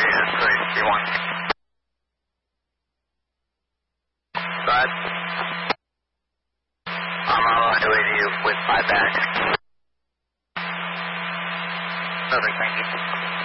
331. Go ahead. I'm on my way to you with 5 bags. Perfect, thank you.